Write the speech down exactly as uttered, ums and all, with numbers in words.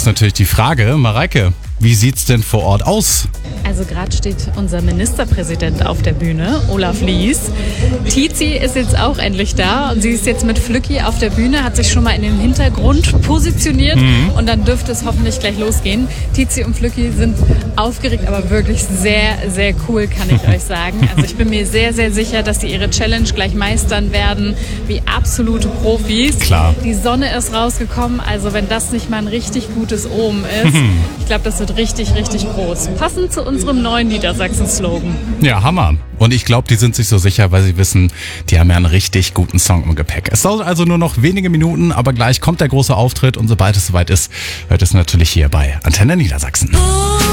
natürlich die Frage, Mareike, wie sieht's denn vor Ort aus? Also gerade steht unser Ministerpräsident auf der Bühne, Olaf Lies. Tizi ist jetzt auch endlich da und sie ist jetzt mit Flücki auf der Bühne, hat sich schon mal in den Hintergrund positioniert mhm. und dann dürfte es hoffentlich gleich losgehen. Tizi und Flücki sind aufgeregt, aber wirklich sehr, sehr cool, kann ich euch sagen. Also ich bin mir sehr, sehr sicher, dass sie ihre Challenge gleich meistern werden, wie absolute Profis. Klar. Die Sonne ist rausgekommen, also wenn das nicht mal ein richtig gutes Omen ist, ich glaube, das wird richtig, richtig groß. Passend zu unserem neuen Niedersachsen-Slogan. Ja, Hammer. Und ich glaube, die sind sich so sicher, weil sie wissen, die haben ja einen richtig guten Song im Gepäck. Es dauert also nur noch wenige Minuten, aber gleich kommt der große Auftritt und sobald es soweit ist, hört es natürlich hier bei Antenne Niedersachsen.